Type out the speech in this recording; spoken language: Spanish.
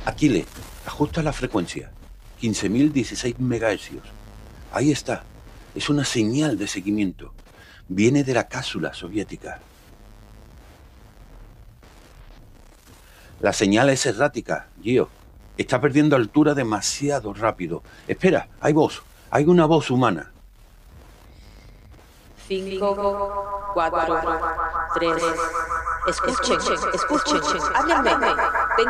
Aquile, ajusta la frecuencia. 15.016 megahercios. Ahí está. Es una señal de seguimiento. Viene de la cápsula soviética. La señal es errática, Gio. Está perdiendo altura demasiado rápido. Espera, hay voz. Hay una voz humana. 5, 4, 3. Escuchen, háblenme.